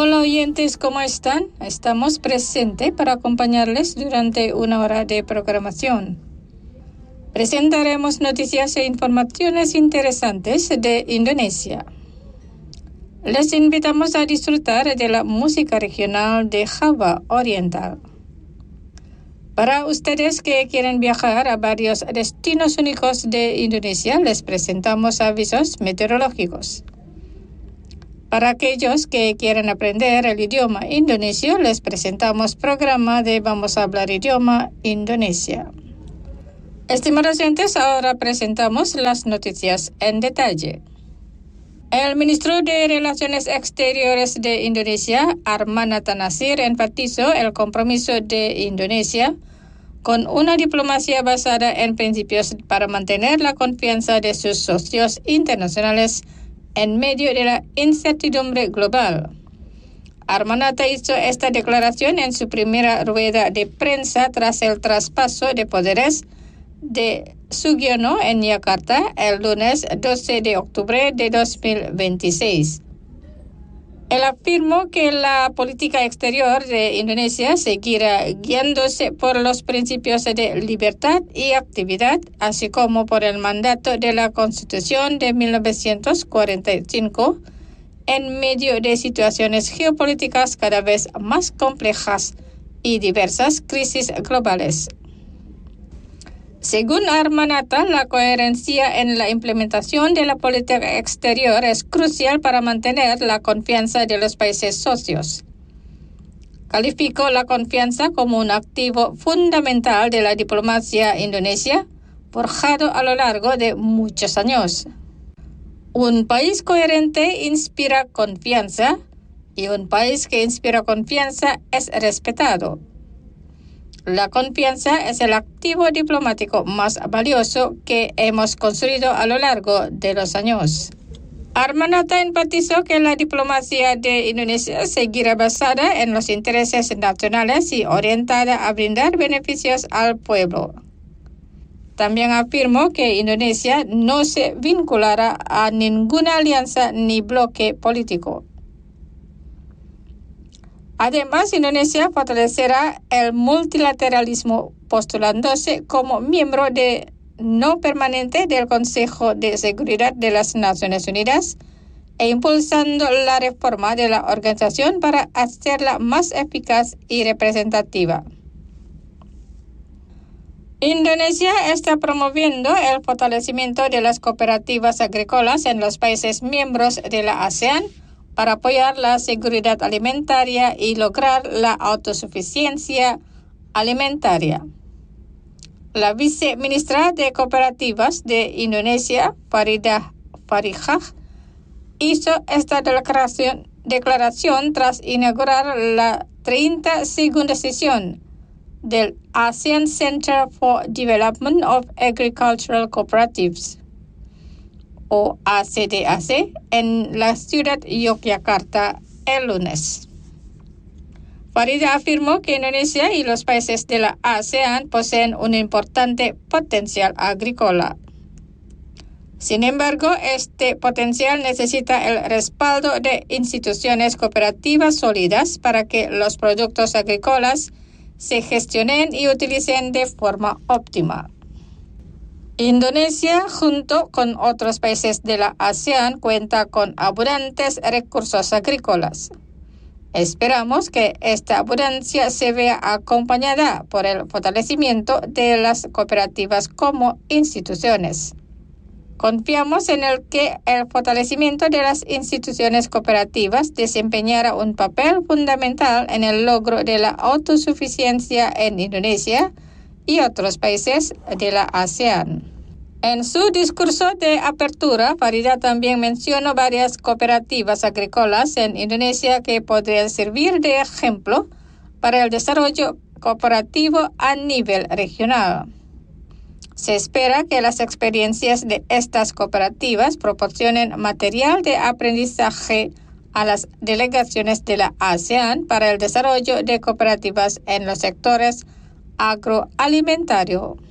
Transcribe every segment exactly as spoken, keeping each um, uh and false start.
Hola oyentes, ¿cómo están? Estamos presentes para acompañarles durante una hora de programación. Presentaremos noticias e informaciones interesantes de Indonesia. Les invitamos a disfrutar de la música regional de Java Oriental. Para ustedes que quieren viajar a varios destinos únicos de Indonesia, les presentamos avisos meteorológicos. Para aquellos que quieren aprender el idioma indonesio, les presentamos programa de Vamos a hablar idioma Indonesia. Estimados oyentes, ahora presentamos las noticias en detalle. El ministro de Relaciones Exteriores de Indonesia, Armanata Nasir, enfatizó el compromiso de Indonesia con una diplomacia basada en principios para mantener la confianza de sus socios internacionales en medio de la incertidumbre global. Armanata hizo esta declaración en su primera rueda de prensa tras el traspaso de poderes de Sugiono en Yakarta el lunes doce de octubre de dos mil veintiséis. Él afirmó que la política exterior de Indonesia seguirá guiándose por los principios de libertad y actividad, así como por el mandato de la Constitución de mil novecientos cuarenta y cinco, en medio de situaciones geopolíticas cada vez más complejas y diversas crisis globales. Según Armanata, la coherencia en la implementación de la política exterior es crucial para mantener la confianza de los países socios. Calificó la confianza como un activo fundamental de la diplomacia indonesia, forjado a lo largo de muchos años. Un país coherente inspira confianza y un país que inspira confianza es respetado. La confianza es el activo diplomático más valioso que hemos construido a lo largo de los años. Armanata enfatizó que la diplomacia de Indonesia seguirá basada en los intereses nacionales y orientada a brindar beneficios al pueblo. También afirmó que Indonesia no se vinculará a ninguna alianza ni bloque político. Además, Indonesia fortalecerá el multilateralismo postulándose como miembro de no permanente del Consejo de Seguridad de las Naciones Unidas e impulsando la reforma de la organización para hacerla más eficaz y representativa. Indonesia está promoviendo el fortalecimiento de las cooperativas agrícolas en los países miembros de la ASEAN para apoyar la seguridad alimentaria y lograr la autosuficiencia alimentaria. La viceministra de Cooperativas de Indonesia, Faridah Farihah, hizo esta declaración, declaración tras inaugurar la treinta segunda sesión del ASEAN Center for Development of Agricultural Cooperatives, o A C D A C, en la ciudad de Yogyakarta el lunes. Farida afirmó que Indonesia y los países de la ASEAN poseen un importante potencial agrícola. Sin embargo, este potencial necesita el respaldo de instituciones cooperativas sólidas para que los productos agrícolas se gestionen y utilicen de forma óptima. Indonesia, junto con otros países de la ASEAN, cuenta con abundantes recursos agrícolas. Esperamos que esta abundancia se vea acompañada por el fortalecimiento de las cooperativas como instituciones. Confiamos en el que el fortalecimiento de las instituciones cooperativas desempeñará un papel fundamental en el logro de la autosuficiencia en Indonesia y otros países de la ASEAN. En su discurso de apertura, Farida también mencionó varias cooperativas agrícolas en Indonesia que podrían servir de ejemplo para el desarrollo cooperativo a nivel regional. Se espera que las experiencias de estas cooperativas proporcionen material de aprendizaje a las delegaciones de la ASEAN para el desarrollo de cooperativas en los sectores agroalimentario.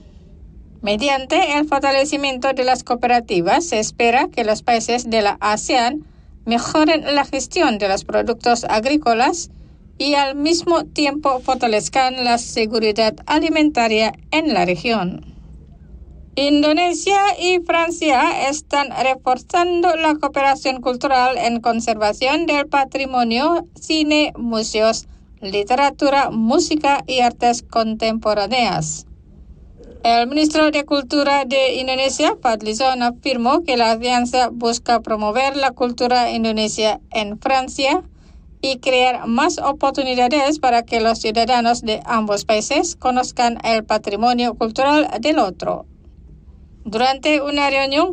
Mediante el fortalecimiento de las cooperativas, se espera que los países de la ASEAN mejoren la gestión de los productos agrícolas y al mismo tiempo fortalezcan la seguridad alimentaria en la región. Indonesia y Francia están reforzando la cooperación cultural en conservación del patrimonio, cine, museos, literatura, música y artes contemporáneas. El ministro de Cultura de Indonesia, Fadlizon, afirmó que la alianza busca promover la cultura indonesia en Francia y crear más oportunidades para que los ciudadanos de ambos países conozcan el patrimonio cultural del otro. Durante una reunión